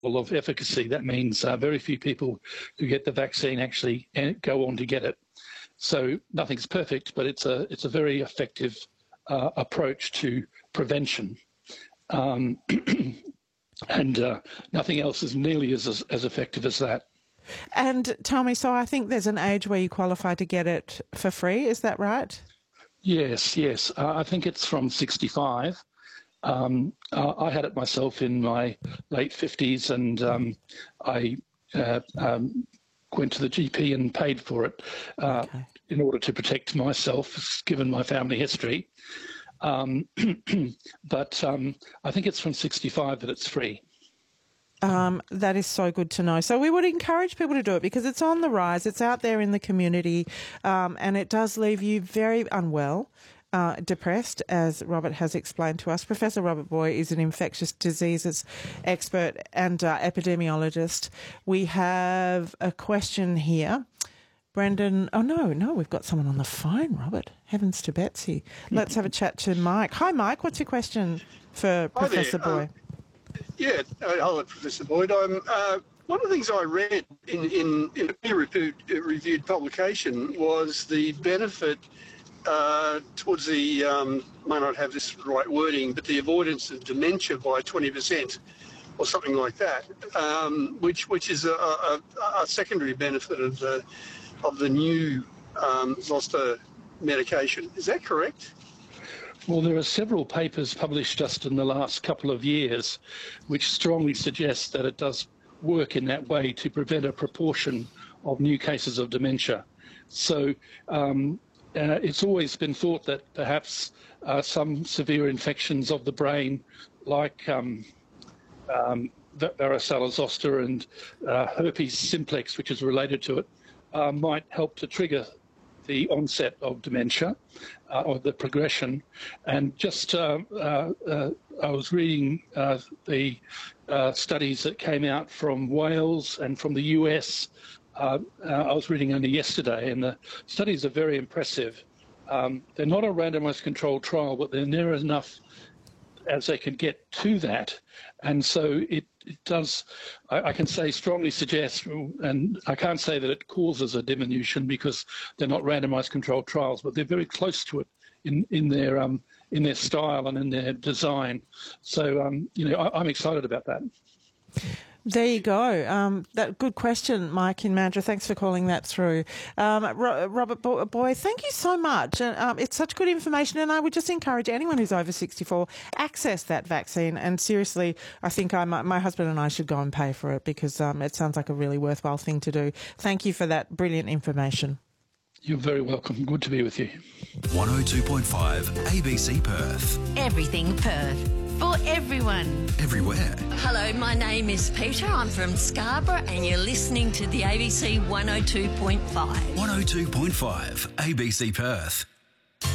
of efficacy. That means very few people who get the vaccine actually go on to get it. So nothing's perfect, but it's a very effective approach to prevention. And nothing else is nearly as effective as that. And tell me, so I think there's an age where you qualify to get it for free, is that right? Yes. I think it's from 65. I had it myself in my late 50s, and I went to the GP and paid for it in order to protect myself, given my family history. But I think it's from 65 that it's free. That is so good to know. So we would encourage people to do it because it's on the rise. It's out there in the community, and it does leave you very unwell, depressed, as Robert has explained to us. Professor Robert Boy is an infectious diseases expert and epidemiologist. We have a question here. Brendan, no, we've got someone on the phone, Robert. Heavens to Betsy. Let's have a chat to Mike. Hi, Mike. What's your question for Professor Boy? Hello, Professor Boyd. One of the things I read in a peer-reviewed publication was the benefit towards the, may not have this right wording, but the avoidance of dementia by 20% or something like that, which is a secondary benefit of the new zoster medication. Is that correct? Well, there are several papers published just in the last couple of years which strongly suggest that it does work in that way to prevent a proportion of new cases of dementia. So it's always been thought that perhaps some severe infections of the brain, like varicella zoster and herpes simplex, which is related to it, might help to trigger the onset of dementia or the progression. And just I was reading the studies that came out from Wales and from the US. I was reading only yesterday, and the studies are very impressive. They're not a randomized controlled trial, but they're near enough as they can get to that. And so it does, I can say, strongly suggest, and I can't say that it causes a diminution because they're not randomized controlled trials, but they're very close to it in their style and in their design. So, I'm excited about that. There you go. That good question, Mike in Mandurah. Thanks for calling that through. Robert Boy, thank you so much. It's such good information, and I would just encourage anyone who's over 64, access that vaccine. And seriously, I think my husband and I should go and pay for it because it sounds like a really worthwhile thing to do. Thank you for that brilliant information. You're very welcome. Good to be with you. 102.5 ABC Perth. Everything Perth. For everyone. Everywhere. Hello, my name is Peter. I'm from Scarborough and you're listening to the ABC 102.5. 102.5 ABC Perth.